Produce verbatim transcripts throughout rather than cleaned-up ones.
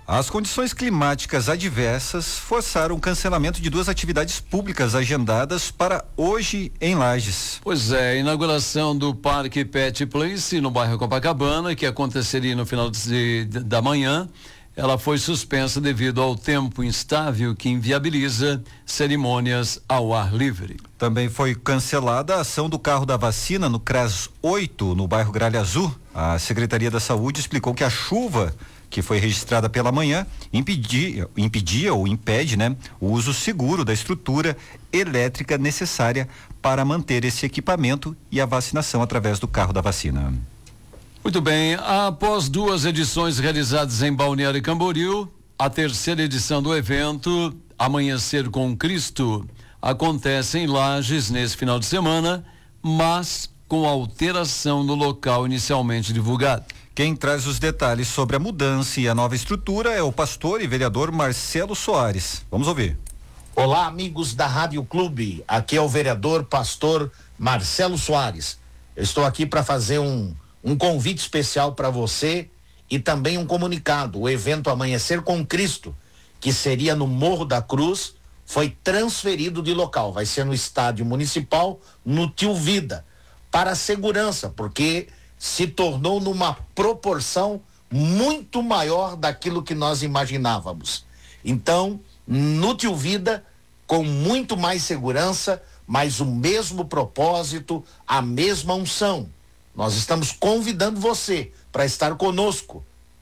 As condições climáticas adversas forçaram o cancelamento de duas atividades públicas agendadas para hoje em Lages. Pois é, a inauguração do Parque Pet Place no bairro Copacabana, que aconteceria no final de, de, da manhã, ela foi suspensa devido ao tempo instável que inviabiliza cerimônias ao ar livre. Também foi cancelada a ação do carro da vacina no CRAS oito, no bairro Gralha Azul. A Secretaria da Saúde explicou que a chuva que foi registrada pela manhã impedia, impedia ou impede, né, o uso seguro da estrutura elétrica necessária para manter esse equipamento e a vacinação através do carro da vacina. Muito bem, após duas edições realizadas em Balneário Camboriú, a terceira edição do evento Amanhecer com Cristo acontece em Lages nesse final de semana, mas com alteração no local inicialmente divulgado. Quem traz os detalhes sobre a mudança e a nova estrutura é o pastor e vereador Marcelo Soares. Vamos ouvir. Olá, amigos da Rádio Clube. Aqui é o vereador pastor Marcelo Soares. Eu estou aqui para fazer um, um convite especial para você e também um comunicado. O evento Amanhecer com Cristo, que seria no Morro da Cruz, foi transferido de local. Vai ser no estádio municipal, no Tio Vida, para a segurança, porque se tornou numa proporção muito maior daquilo que nós imaginávamos. Então, no Tio Vida, com muito mais segurança, mas o mesmo propósito, a mesma unção. Nós estamos convidando você para estar conosco.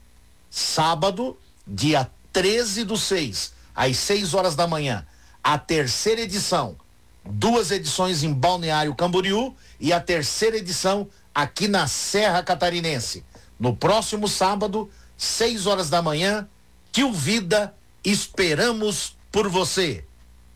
Sábado, dia treze do seis, às seis horas da manhã, a terceira edição. Duas edições em Balneário Camboriú e a terceira edição aqui na Serra Catarinense. No próximo sábado, seis horas da manhã, Tio Vida, esperamos por você.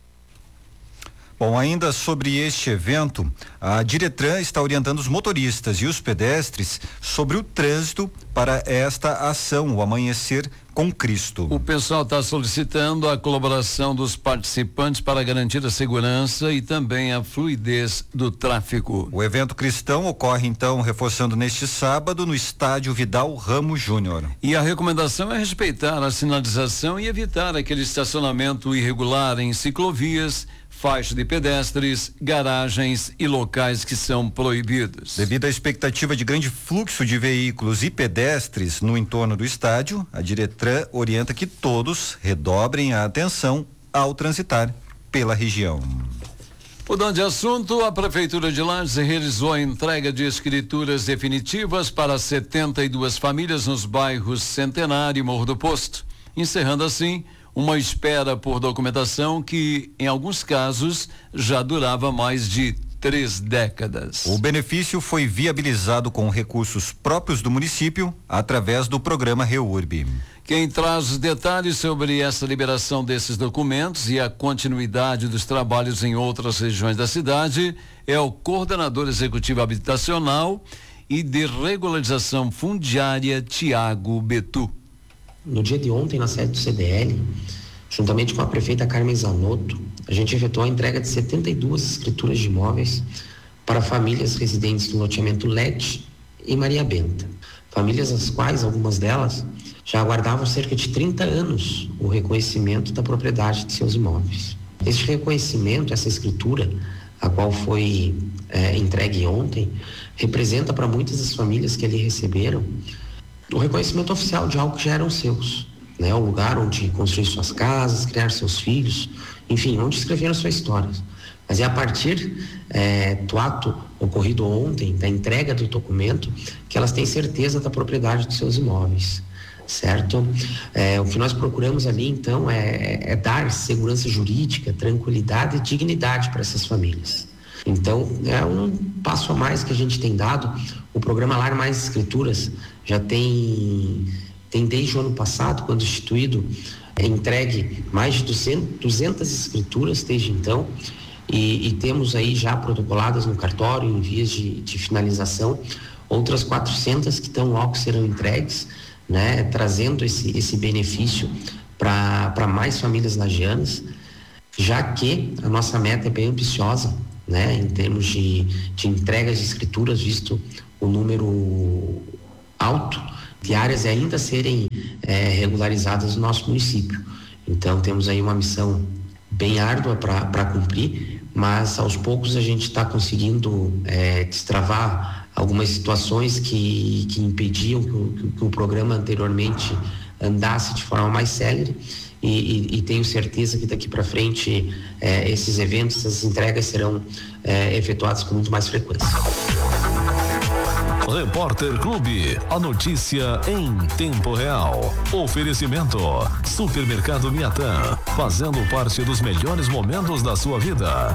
Bom, ainda sobre este evento, a Diretran está orientando os motoristas e os pedestres sobre o trânsito para esta ação, o Amanhecer com Cristo. O pessoal está solicitando a colaboração dos participantes para garantir a segurança e também a fluidez do tráfego. O evento cristão ocorre então, reforçando neste sábado, no estádio Vidal Ramos Júnior. E a recomendação é respeitar a sinalização e evitar aquele estacionamento irregular em ciclovias, faixa de pedestres, garagens e locais que são proibidos. Devido à expectativa de grande fluxo de veículos e pedestres no entorno do estádio, a Diretran orienta que todos redobrem a atenção ao transitar pela região. Mudando de assunto, a Prefeitura de Lages realizou a entrega de escrituras definitivas para setenta e duas famílias nos bairros Centenário e Morro do Posto, encerrando assim uma espera por documentação que, em alguns casos, já durava mais de três décadas. O benefício foi viabilizado com recursos próprios do município através do programa REURB. Quem traz os detalhes sobre essa liberação desses documentos e a continuidade dos trabalhos em outras regiões da cidade é o coordenador executivo habitacional e de regularização fundiária, Tiago Betu. No dia de ontem, na sede do C D L, juntamente com a prefeita Carmen Zanotto, a gente efetuou a entrega de setenta e duas escrituras de imóveis para famílias residentes no loteamento L E D e Maria Benta. Famílias as quais, algumas delas, já aguardavam cerca de trinta anos o reconhecimento da propriedade de seus imóveis. Este reconhecimento, essa escritura, a qual foi é, entregue ontem, representa para muitas das famílias que ali receberam o reconhecimento oficial de algo que já eram seus, né? O lugar onde construir suas casas, criar seus filhos, enfim, onde escreveram sua história. Mas é a partir é, do ato ocorrido ontem, da entrega do documento, que elas têm certeza da propriedade dos seus imóveis, certo? É, o que nós procuramos ali, então, é, é dar segurança jurídica, tranquilidade e dignidade para essas famílias. Então, é um passo a mais que a gente tem dado. O programa Lar Mais Escrituras já tem, tem desde o ano passado, quando instituído, é entregue mais de duzentas escrituras desde então, e, e temos aí já protocoladas no cartório, em vias de, de finalização, outras quatrocentas que estão logo serão entregues, né, trazendo esse, esse benefício para mais famílias lagianas, já que a nossa meta é bem ambiciosa, né, em termos de, de entregas de escrituras, visto o número alto de áreas ainda serem é, regularizadas no nosso município. Então temos aí uma missão bem árdua para cumprir, mas aos poucos a gente está conseguindo é, destravar algumas situações que, que impediam que o, que o programa anteriormente andasse de forma mais célere. E, e, e tenho certeza que daqui para frente eh, esses eventos, essas entregas serão eh, efetuados com muito mais frequência. Repórter Clube, a notícia em tempo real. Oferecimento Supermercado Miatã, fazendo parte dos melhores momentos da sua vida.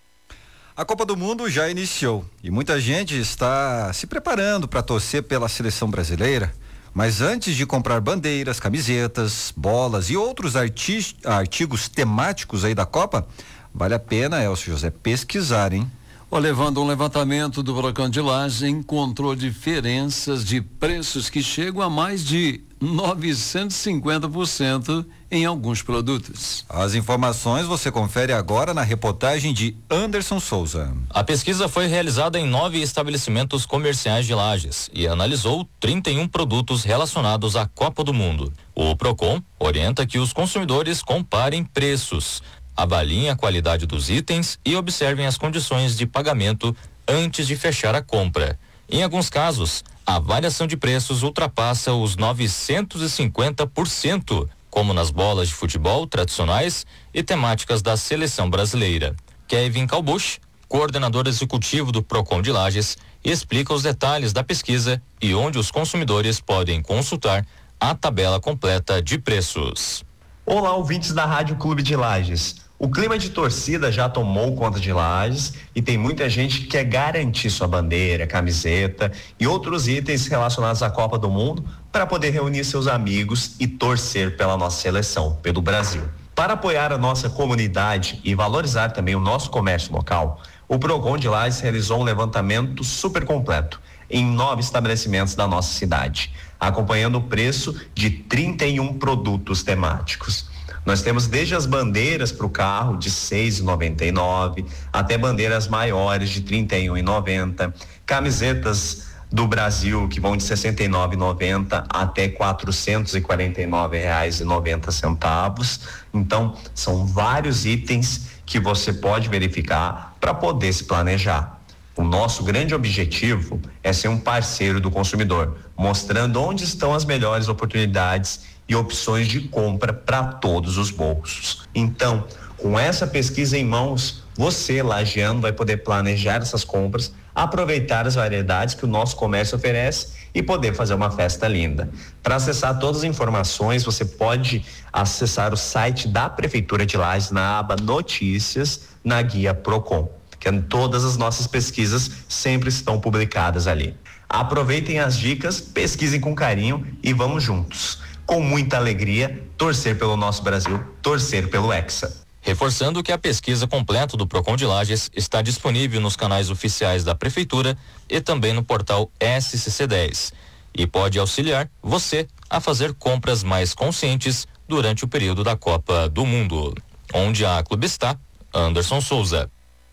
A Copa do Mundo já iniciou e muita gente está se preparando para torcer pela seleção brasileira. Mas antes de comprar bandeiras, camisetas, bolas e outros arti- artigos temáticos aí da Copa, vale a pena, Elcio José, pesquisar, hein? O levando um levantamento do Procon de Lages, encontrou diferenças de preços que chegam a mais de novecentos e cinquenta por cento em alguns produtos. As informações você confere agora na reportagem de Anderson Souza. A pesquisa foi realizada em nove estabelecimentos comerciais de Lages e analisou trinta e um produtos relacionados à Copa do Mundo. O Procon orienta que os consumidores comparem preços, avaliem a qualidade dos itens e observem as condições de pagamento antes de fechar a compra. Em alguns casos, a variação de preços ultrapassa os novecentos e cinquenta por cento, como nas bolas de futebol tradicionais e temáticas da seleção brasileira. Kevin Calbuch, coordenador executivo do Procon de Lages, explica os detalhes da pesquisa e onde os consumidores podem consultar a tabela completa de preços. Olá, ouvintes da Rádio Clube de Lages. O clima de torcida já tomou conta de Lages e tem muita gente que quer garantir sua bandeira, camiseta e outros itens relacionados à Copa do Mundo para poder reunir seus amigos e torcer pela nossa seleção, pelo Brasil. Para apoiar a nossa comunidade e valorizar também o nosso comércio local, o Procon de Lages realizou um levantamento super completo em nove estabelecimentos da nossa cidade, acompanhando o preço de trinta e um produtos temáticos. Nós temos desde as bandeiras para o carro de seis reais e noventa e nove centavos até bandeiras maiores de trinta e um reais e noventa centavos, camisetas do Brasil que vão de sessenta e nove reais e noventa centavos até quatrocentos e quarenta e nove reais e noventa centavos. Então, são vários itens que você pode verificar para poder se planejar. O nosso grande objetivo é ser um parceiro do consumidor, mostrando onde estão as melhores oportunidades e opções de compra para todos os bolsos. Então, com essa pesquisa em mãos, você, lagiano, vai poder planejar essas compras, aproveitar as variedades que o nosso comércio oferece e poder fazer uma festa linda. Para acessar todas as informações, você pode acessar o site da Prefeitura de Lages na aba Notícias, na guia Procon, que todas as nossas pesquisas sempre estão publicadas ali. Aproveitem as dicas, pesquisem com carinho e vamos juntos, com muita alegria, torcer pelo nosso Brasil, torcer pelo Hexa. Reforçando que a pesquisa completa do Procon de Lages está disponível nos canais oficiais da Prefeitura e também no portal S C C dez e pode auxiliar você a fazer compras mais conscientes durante o período da Copa do Mundo. Onde a Clube está, Anderson Souza.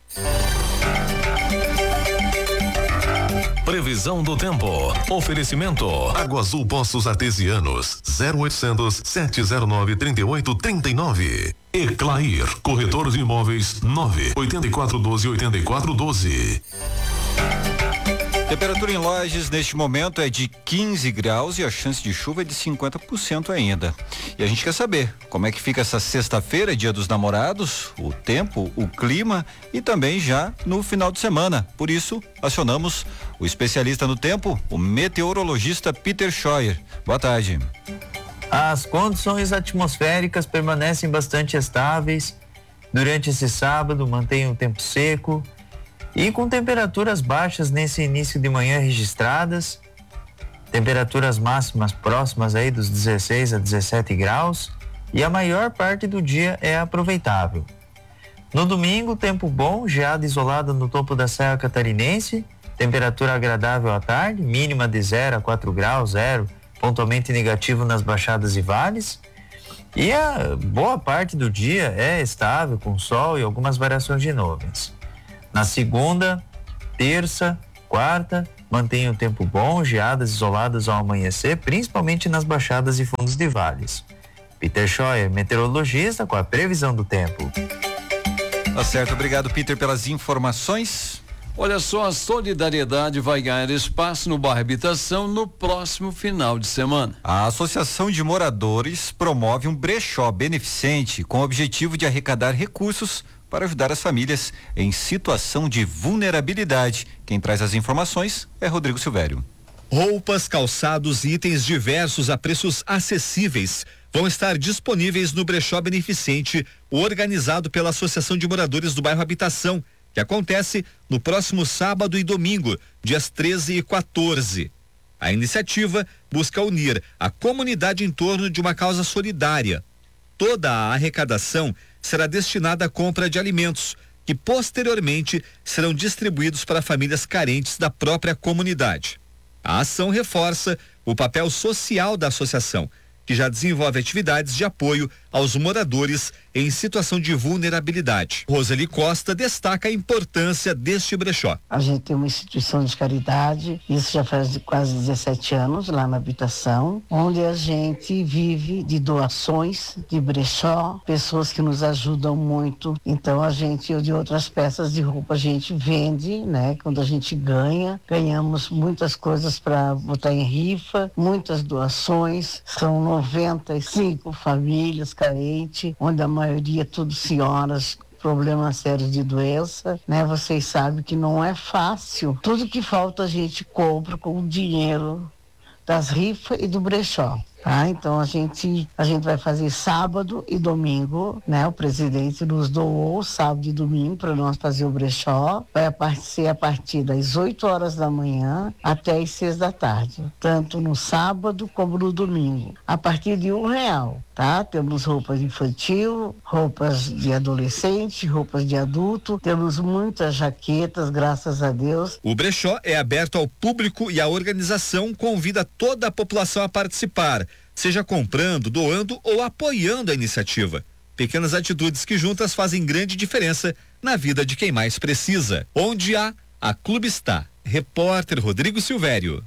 Previsão do tempo. Oferecimento. Água Azul Poços Artesianos. zero oitocentos, sete zero nove, trinta e oito, trinta e nove. Eclair. Corretor de imóveis. nove oito quatro um dois, oito quatro um dois. Temperatura em Lages neste momento é de quinze graus e a chance de chuva é de cinquenta por cento ainda. E a gente quer saber como é que fica essa sexta-feira, Dia dos Namorados, o tempo, o clima e também já no final de semana. Por isso, acionamos o especialista no tempo, o meteorologista Peter Scheuer. Boa tarde. As condições atmosféricas permanecem bastante estáveis. Durante esse sábado, mantém o tempo seco e com temperaturas baixas nesse início de manhã registradas, temperaturas máximas próximas aí dos dezesseis a dezessete graus e a maior parte do dia é aproveitável. No domingo, tempo bom, geada isolada no topo da Serra Catarinense, temperatura agradável à tarde, mínima de zero a quatro graus, zero, pontualmente negativo nas baixadas e vales, e a boa parte do dia é estável, com sol e algumas variações de nuvens. Na segunda, terça, quarta mantém o tempo bom, geadas isoladas ao amanhecer, principalmente nas baixadas e fundos de vales. Peter Scheuer, meteorologista, com a previsão do tempo. Tá certo, obrigado, Peter, pelas informações. Olha só, a solidariedade vai ganhar espaço no bairro Habitação no próximo final de semana. A Associação de Moradores promove um brechó beneficente com o objetivo de arrecadar recursos para ajudar as famílias em situação de vulnerabilidade. Quem traz as informações é Rodrigo Silvério. Roupas, calçados e itens diversos a preços acessíveis vão estar disponíveis no brechó beneficente organizado pela Associação de Moradores do Bairro Habitação, que acontece no próximo sábado e domingo, dias treze e quatorze. A iniciativa busca unir a comunidade em torno de uma causa solidária. Toda a arrecadação será destinada à compra de alimentos, que posteriormente serão distribuídos para famílias carentes da própria comunidade. A ação reforça o papel social da associação, que já desenvolve atividades de apoio aos moradores em situação de vulnerabilidade. Roseli Costa destaca a importância deste brechó. A gente tem uma instituição de caridade, isso já faz quase dezessete anos lá na Habitação, onde a gente vive de doações, de brechó, pessoas que nos ajudam muito. Então a gente, de outras peças de roupa, a gente vende, né? Quando a gente ganha, ganhamos muitas coisas para botar em rifa, muitas doações, são noventa e cinco famílias carentes, onde a maioria tudo senhoras, problemas sérios de doença, né? Vocês sabem que não é fácil. Tudo que falta a gente compra com o dinheiro das rifas e do brechó. Tá? Então a gente, a gente vai fazer sábado e domingo, né? O presidente nos doou sábado e domingo para nós fazer o brechó. Vai ser a partir das oito horas da manhã até as seis da tarde, tanto no sábado como no domingo, a partir de um real, tá? Temos roupas infantil, roupas de adolescente, roupas de adulto, temos muitas jaquetas, graças a Deus. O brechó é aberto ao público e a organização convida toda a população a participar, seja comprando, doando ou apoiando a iniciativa. Pequenas atitudes que juntas fazem grande diferença na vida de quem mais precisa. Onde há, a Clube está. Repórter Rodrigo Silvério.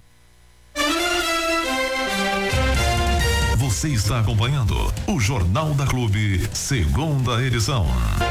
Você está acompanhando o Jornal da Clube, segunda edição.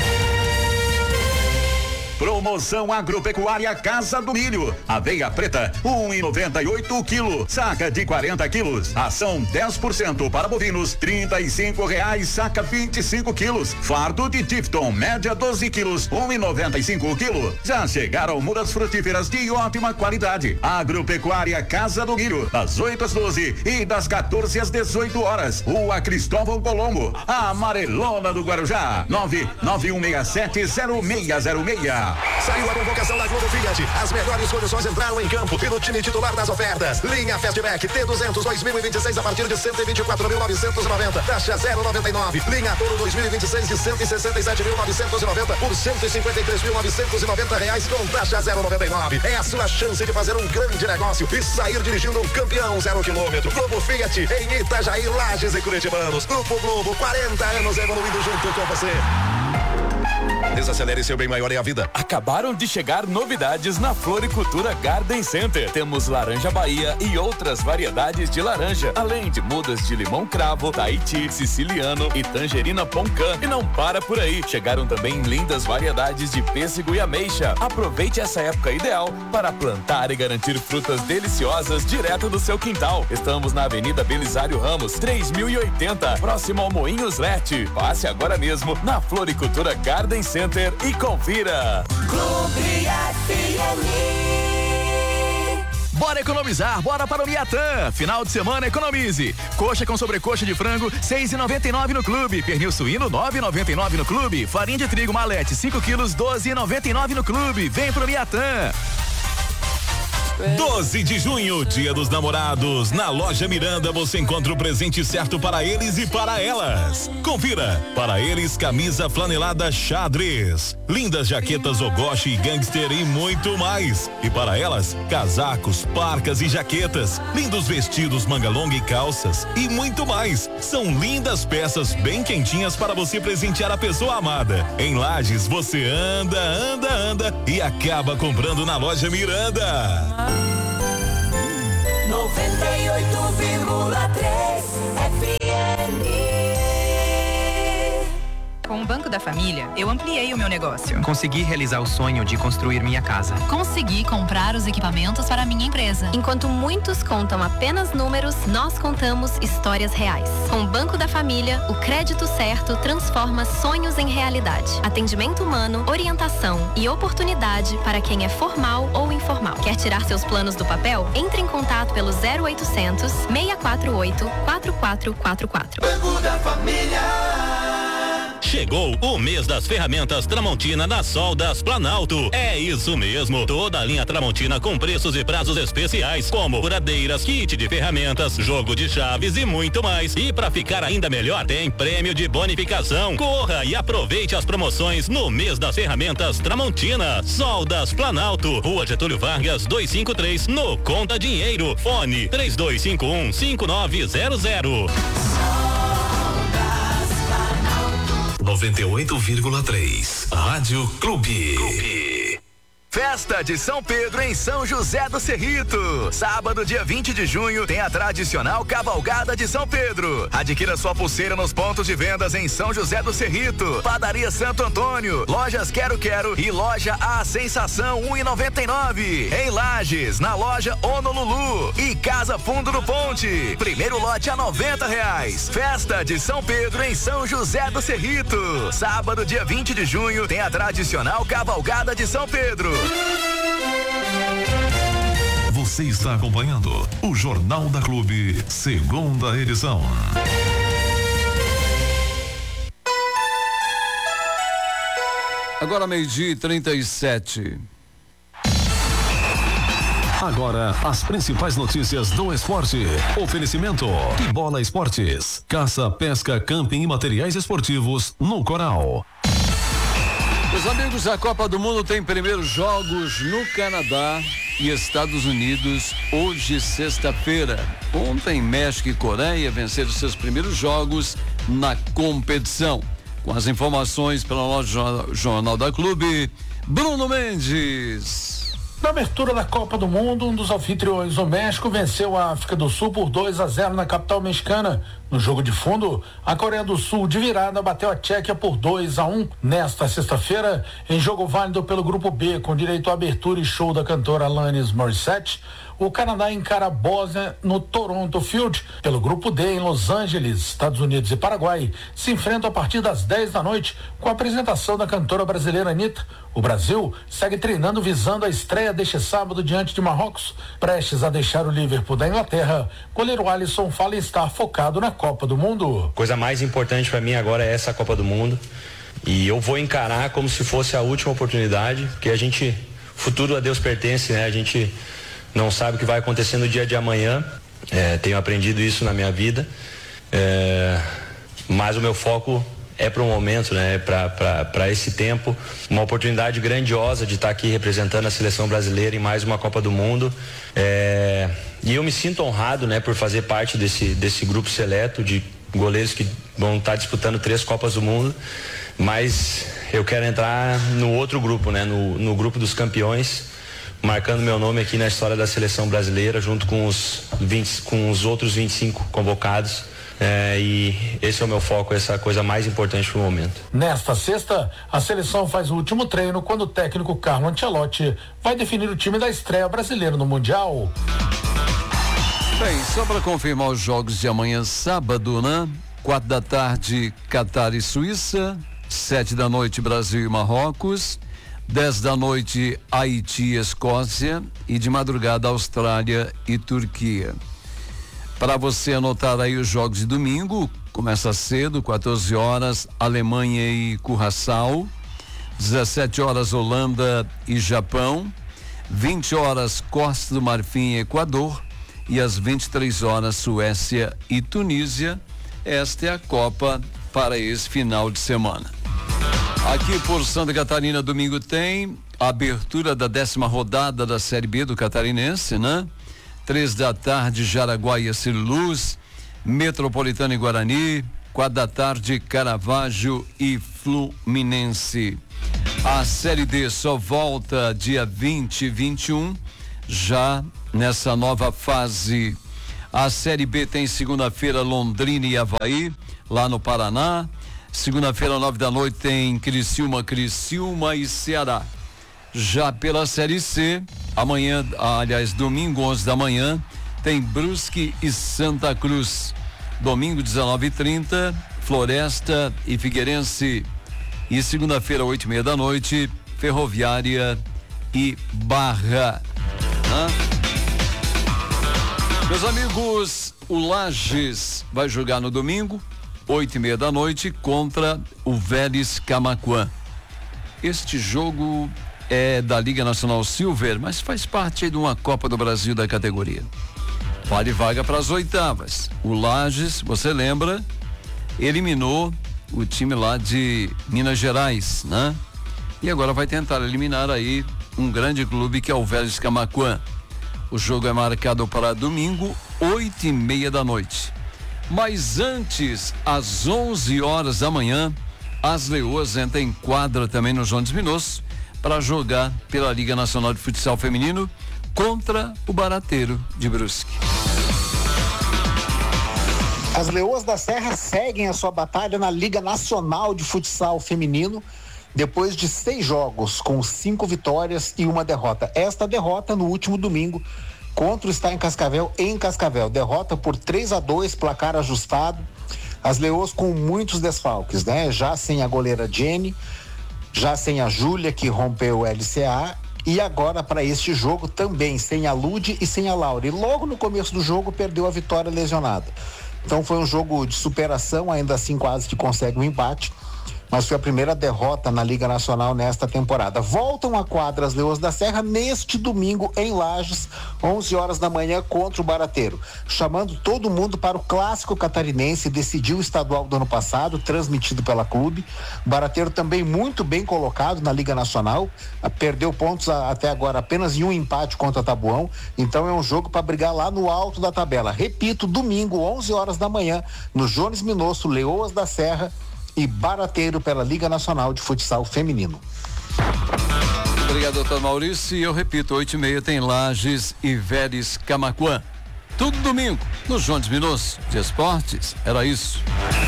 Promoção Agropecuária Casa do Milho. Aveia preta, um e noventa e oito o quilo. Saca de quarenta quilos. Ação dez por cento para bovinos, trinta e cinco reais, saca vinte e cinco quilos. Fardo de Tifton, média doze quilos, um e noventa e cinco o quilo. Já chegaram mudas frutíferas de ótima qualidade. Agropecuária Casa do Milho, das oito às doze e das quatorze às dezoito horas. Rua Cristóvão Colombo, a amarelona do Guarujá. nove nove um seis sete zero seis zero seis. Saiu a convocação da Globo Fiat. As melhores condições entraram em campo e no time titular das ofertas. Linha Fastback T duzentos dois mil e vinte e seis a partir de cento e vinte e quatro mil novecentos e noventa. Taxa zero vírgula noventa e nove. Linha Toro dois mil e vinte e seis de cento e sessenta e sete mil novecentos e noventa por cento e cinquenta e três mil novecentos e noventa reais com taxa zero vírgula noventa e nove. É a sua chance de fazer um grande negócio e sair dirigindo um campeão zero quilômetro. Globo Fiat em Itajaí, Lages e Curitibanos. Grupo Globo, quarenta anos evoluindo junto com você. Desacelere, seu bem maior é a vida. Acabaram de chegar novidades na Floricultura Garden Center. Temos laranja Bahia e outras variedades de laranja, além de mudas de limão cravo, Tahiti, siciliano e tangerina poncã. E não para por aí. Chegaram também lindas variedades de pêssego e ameixa. Aproveite essa época ideal para plantar e garantir frutas deliciosas direto do seu quintal. Estamos na Avenida Belisário Ramos, três mil e oitenta, próximo ao Moinhos Lete. Passe agora mesmo na Floricultura Garden Center e confira. Clube F M. Bora economizar, bora para o Miatã. Final de semana economize. Coxa com sobrecoxa de frango, seis e noventa e nove no clube. Pernil suíno, nove e noventa e nove no clube. Farinha de trigo Malete, cinco quilos, doze e noventa e nove no clube. Vem pro Miatã. doze de junho, Dia dos Namorados. Na loja Miranda você encontra o presente certo para eles e para elas. Confira. Para eles, camisa flanelada xadrez, lindas jaquetas Ogoshi e Gangster e muito mais. E para elas, casacos, parcas e jaquetas, lindos vestidos manga longa e calças e muito mais. São lindas peças bem quentinhas para você presentear a pessoa amada. Em Lages você anda, anda, anda e acaba comprando na loja Miranda. Banco da Família, eu ampliei o meu negócio. Consegui realizar o sonho de construir minha casa. Consegui comprar os equipamentos para a minha empresa. Enquanto muitos contam apenas números, nós contamos histórias reais. Com o Banco da Família, o crédito certo transforma sonhos em realidade. Atendimento humano, orientação e oportunidade para quem é formal ou informal. Quer tirar seus planos do papel? Entre em contato pelo zero oitocentos, seis quatro oito, quatro quatro quatro quatro. Banco da Família. Chegou o mês das ferramentas Tramontina na Soldas Planalto. É isso mesmo, toda a linha Tramontina com preços e prazos especiais, como furadeiras, kit de ferramentas, jogo de chaves e muito mais. E para ficar ainda melhor, tem prêmio de bonificação. Corra e aproveite as promoções no mês das ferramentas Tramontina. Soldas Planalto, Rua Getúlio Vargas duzentos e cinquenta e três, no Conta Dinheiro. Fone três dois cinco um, cinco nove zero zero. noventa e oito vírgula três Rádio Clube. Clube. Festa de São Pedro em São José do Cerrito. Sábado, dia vinte de junho, tem a tradicional Cavalgada de São Pedro. Adquira sua pulseira nos pontos de vendas em São José do Cerrito, Padaria Santo Antônio, Lojas Quero Quero e Loja A Sensação um e noventa e nove. Em Lages, na loja Honolulu e Casa Fundo do Ponte. Primeiro lote a noventa reais. Festa de São Pedro em São José do Cerrito. Sábado, dia vinte de junho, tem a tradicional Cavalgada de São Pedro. Você está acompanhando o Jornal da Clube, segunda edição. Agora meio-dia e trinta e sete. Agora, as principais notícias do esporte. Oferecimento e Bola Esportes. Caça, pesca, camping e materiais esportivos no Coral. Meus amigos, a Copa do Mundo tem primeiros jogos no Canadá e Estados Unidos hoje, sexta-feira. Ontem, México e Coreia venceram seus primeiros jogos na competição. Com as informações pela loja Jornal da Clube, Bruno Mendes. Na abertura da Copa do Mundo, um dos anfitriões, o México, venceu a África do Sul por dois a zero na capital mexicana. No jogo de fundo, a Coreia do Sul, de virada, bateu a Tchequia por dois a um. Nesta sexta-feira, em jogo válido pelo Grupo B, com direito à abertura e show da cantora Alanis Morissette, o Canadá encara a Bósnia no Toronto Field. Pelo Grupo D, em Los Angeles, Estados Unidos e Paraguai se enfrentam a partir das dez da noite com a apresentação da cantora brasileira Anitta. O Brasil segue treinando visando a estreia deste sábado diante de Marrocos. Prestes a deixar o Liverpool da Inglaterra, goleiro Alisson fala em estar focado na Copa do Mundo. Coisa mais importante para mim agora é essa Copa do Mundo. E eu vou encarar como se fosse a última oportunidade, porque a gente, futuro a Deus pertence, né? A gente não sabe o que vai acontecer no dia de amanhã. É, tenho aprendido isso na minha vida. É, mas o meu foco é para o momento, né? Para esse tempo. Uma oportunidade grandiosa de estar aqui representando a seleção brasileira em mais uma Copa do Mundo. É, e eu me sinto honrado, né? Por fazer parte desse, desse grupo seleto de goleiros que vão estar disputando três Copas do Mundo. Mas eu quero entrar no outro grupo, né? No, no grupo dos campeões, marcando meu nome aqui na história da seleção brasileira, junto com os, vinte, com os outros vinte e cinco convocados. É, e esse é o meu foco, essa é a coisa mais importante pro momento. Nesta sexta, a seleção faz o último treino quando o técnico Carlo Ancelotti vai definir o time da estreia brasileira no Mundial. Bem, só para confirmar os jogos de amanhã, sábado, né? Quatro da tarde, Catar e Suíça. Sete da noite, Brasil e Marrocos. Dez da noite, Haiti e Escócia. E de madrugada, Austrália e Turquia. Para você anotar aí os jogos de domingo, começa cedo, quatorze horas, Alemanha e Curaçao. dezessete horas, Holanda e Japão. vinte horas, Costa do Marfim e Equador. E às vinte e três horas, Suécia e Tunísia. Esta é a Copa para esse final de semana. Aqui por Santa Catarina, domingo tem a abertura da décima rodada da Série B do Catarinense, né? Três da tarde, Jaraguá e Aciluz, Metropolitano e Guarani. Quatro da tarde, Caravaggio e Fluminense. A Série D só volta dia vinte e vinte e um, já nessa nova fase. A Série B tem segunda-feira Londrina e Avaí, lá no Paraná. Segunda-feira, nove da noite, tem Criciúma, Criciúma e Ceará. Já pela Série C, amanhã, aliás, domingo, onze da manhã, tem Brusque e Santa Cruz. Domingo, dezenove e trinta, Floresta e Figueirense. E segunda-feira, oito e meia da noite, Ferroviária e Barra. Hã? Meus amigos, o Lages vai jogar no domingo, oito e meia da noite, contra o Vélez Camaquã. Este jogo é da Liga Nacional Silver, mas faz parte de uma Copa do Brasil da categoria. Vale vaga para as oitavas. O Lages, você lembra, eliminou o time lá de Minas Gerais, né? E agora vai tentar eliminar aí um grande clube que é o Vélez Camaquã. O jogo é marcado para domingo, oito e meia da noite. Mas antes, às onze horas da manhã, as Leoas entram em quadra também no Jones Minosso para jogar pela Liga Nacional de Futsal Feminino contra o Barateiro de Brusque. As Leoas da Serra seguem a sua batalha na Liga Nacional de Futsal Feminino depois de seis jogos, com cinco vitórias e uma derrota. Esta derrota no último domingo contra o Está em Cascavel, em Cascavel. Derrota por três a dois, placar ajustado. As Leoas com muitos desfalques, né? Já sem a goleira Jenny, já sem a Júlia, que rompeu o L C A, e agora para este jogo também sem a Lude e sem a Laura. E logo no começo do jogo perdeu a Vitória lesionada. Então foi um jogo de superação, ainda assim quase que consegue um empate, mas foi a primeira derrota na Liga Nacional nesta temporada. Voltam a quadra as Leoas da Serra neste domingo em Lages, onze horas da manhã, contra o Barateiro, chamando todo mundo para o clássico catarinense. Decidiu o estadual do ano passado, transmitido pela clube. O Barateiro também muito bem colocado na Liga Nacional, perdeu pontos a, até agora apenas em um empate contra Tabuão, então é um jogo para brigar lá no alto da tabela. Repito, domingo, onze horas da manhã, no Jones Minosso, Leoas da Serra e Barateiro pela Liga Nacional de Futsal Feminino. Obrigado, doutor Maurício. E eu repito, oito e meia tem Lages e Vélez Camaquã. Tudo domingo, no Jones Minosso de Esportes. Era isso.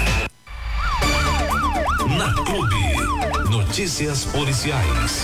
Na Clube, notícias policiais.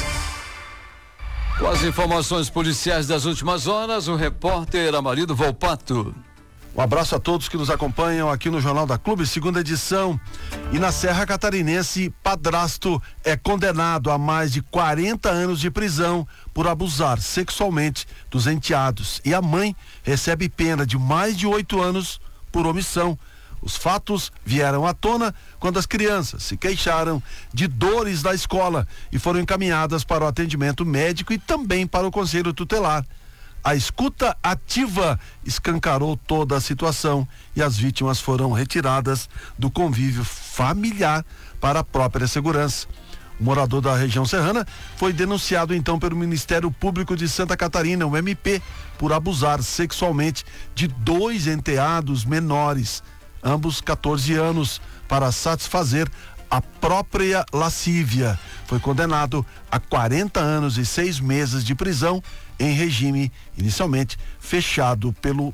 Com as informações policiais das últimas horas, o repórter Amarido Volpato. Um abraço a todos que nos acompanham aqui no Jornal da Clube, segunda edição. E na Serra Catarinense, padrasto é condenado a mais de quarenta anos de prisão por abusar sexualmente dos enteados. E a mãe recebe pena de mais de oito anos por omissão. Os fatos vieram à tona quando as crianças se queixaram de dores na escola e foram encaminhadas para o atendimento médico e também para o conselho tutelar. A escuta ativa escancarou toda a situação e as vítimas foram retiradas do convívio familiar para a própria segurança. O morador da região serrana foi denunciado então pelo Ministério Público de Santa Catarina, o M P, por abusar sexualmente de dois enteados menores, ambos catorze anos, para satisfazer a própria lascívia. Foi condenado a quarenta anos e seis meses de prisão em regime inicialmente fechado pelo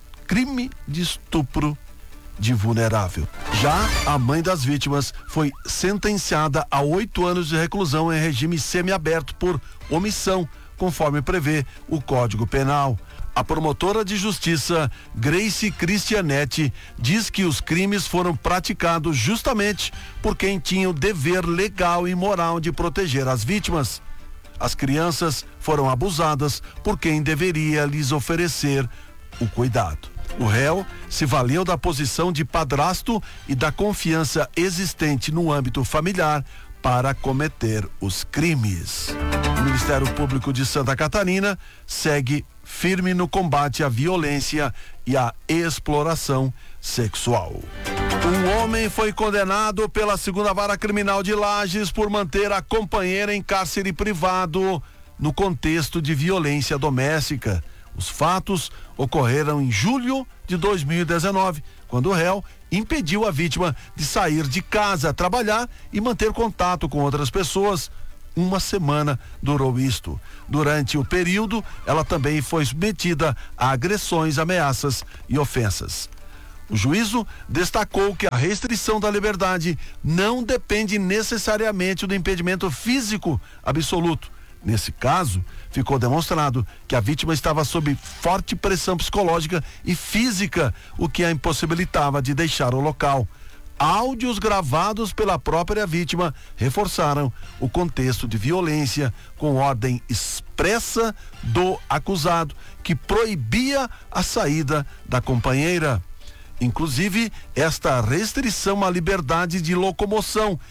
crime de estupro de vulnerável. Já a mãe das vítimas foi sentenciada a oito anos de reclusão em regime semiaberto por omissão, conforme prevê o Código Penal. A promotora de justiça, Grace Cristianetti, diz que os crimes foram praticados justamente por quem tinha o dever legal e moral de proteger as vítimas. As crianças foram abusadas por quem deveria lhes oferecer o cuidado. O réu se valeu da posição de padrasto e da confiança existente no âmbito familiar para cometer os crimes. O Ministério Público de Santa Catarina segue firme no combate à violência e à exploração sexual. Um homem foi condenado pela segunda vara criminal de Lages por manter a companheira em cárcere privado no contexto de violência doméstica. Os fatos ocorreram em julho de dois mil e dezenove, quando o réu impediu a vítima de sair de casa, trabalhar e manter contato com outras pessoas. Uma semana durou isto. Durante o período, ela também foi submetida a agressões, ameaças e ofensas. O juízo destacou que a restrição da liberdade não depende necessariamente do impedimento físico absoluto. Nesse caso, ficou demonstrado que a vítima estava sob forte pressão psicológica e física, o que a impossibilitava de deixar o local. Áudios gravados pela própria vítima reforçaram o contexto de violência com ordem expressa do acusado, que proibia a saída da companheira. Inclusive, esta restrição à liberdade de locomoção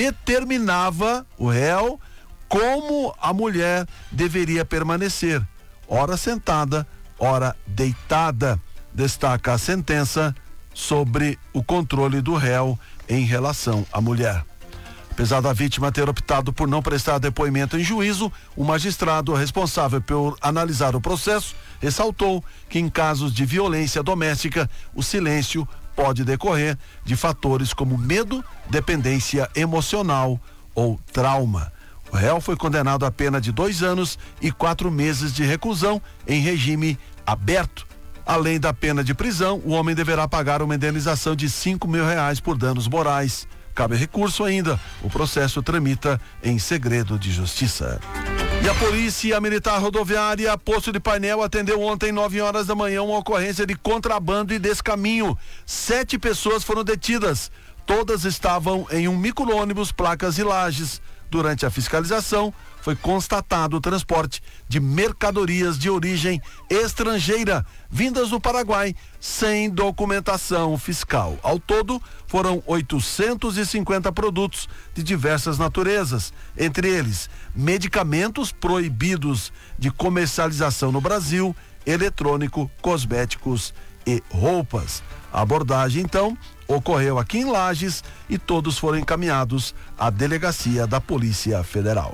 determinava o réu como a mulher deveria permanecer, ora sentada, ora deitada. Destaca a sentença sobre o controle do réu em relação à mulher. Apesar da vítima ter optado por não prestar depoimento em juízo, o magistrado responsável por analisar o processo ressaltou que em casos de violência doméstica, o silêncio pode decorrer de fatores como medo, dependência emocional ou trauma. O réu foi condenado a pena de dois anos e quatro meses de reclusão em regime aberto. Além da pena de prisão, o homem deverá pagar uma indenização de cinco mil reais por danos morais. Cabe recurso ainda. O processo tramita em segredo de justiça. E a Polícia Militar Rodoviária Poço de Painel atendeu ontem, nove horas da manhã, uma ocorrência de contrabando e descaminho. Sete pessoas foram detidas. Todas estavam em um micro-ônibus, placas e lajes. Durante a fiscalização, foi constatado o transporte de mercadorias de origem estrangeira, vindas do Paraguai, sem documentação fiscal. Ao todo, foram oitocentos e cinquenta produtos de diversas naturezas, entre eles medicamentos proibidos de comercialização no Brasil, eletrônico, cosméticos e roupas. A abordagem, então, ocorreu aqui em Lages e todos foram encaminhados à delegacia da Polícia Federal.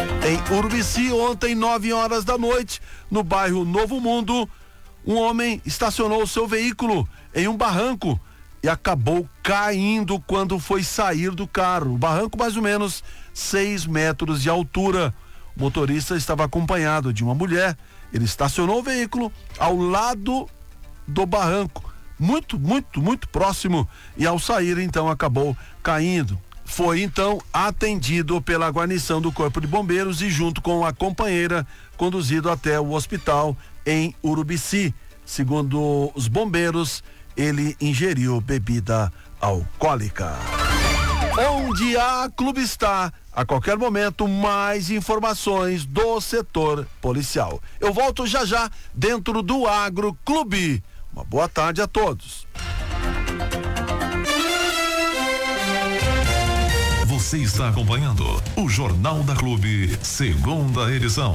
Em Urubici, ontem, nove horas da noite, no bairro Novo Mundo, um homem estacionou seu veículo em um barranco e acabou caindo quando foi sair do carro. O barranco, mais ou menos seis metros de altura. O motorista estava acompanhado de uma mulher. Ele estacionou o veículo ao lado do barranco, muito, muito, muito próximo, e ao sair, então, acabou caindo. Foi, então, atendido pela guarnição do Corpo de Bombeiros e, junto com a companheira, conduzido até o hospital em Urubici. Segundo os bombeiros, ele ingeriu bebida alcoólica. Onde a Clube está, a qualquer momento, mais informações do setor policial. Eu volto já já dentro do Agro Clube. Uma boa tarde a todos. Você está acompanhando o Jornal da Clube, segunda edição.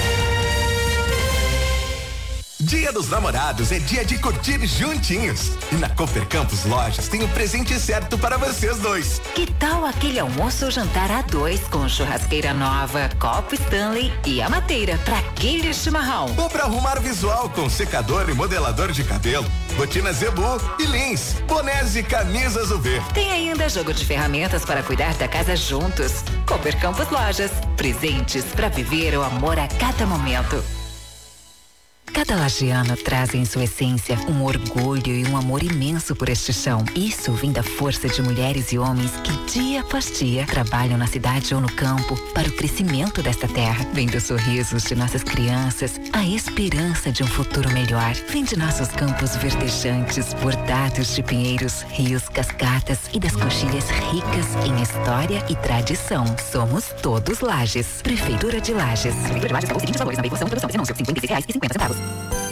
Dia dos Namorados é dia de curtir juntinhos. E na Cooper Campus Lojas tem o presente certo para vocês dois. Que tal aquele almoço ou jantar a dois com churrasqueira nova, copo Stanley e a mateira para aquele chimarrão? Ou para arrumar o visual com secador e modelador de cabelo, botina Zebu e Lins, bonés e camisas U V. Tem ainda jogo de ferramentas para cuidar da casa juntos. Cooper Campus Lojas, presentes para viver o amor a cada momento. Cada lagiano traz em sua essência um orgulho e um amor imenso por este chão. Isso vem da força de mulheres e homens que dia após dia trabalham na cidade ou no campo para o crescimento desta terra. Vem dos sorrisos de nossas crianças, a esperança de um futuro melhor. Vem de nossos campos verdejantes, bordados de pinheiros, rios, cascatas e das coxilhas ricas em história e tradição. Somos todos Lages. Prefeitura de Lages. Prefeitura de Lages, os seguintes valores na veiculação e produção desse anúncio: cinquenta e seis reais e cinquenta centavos.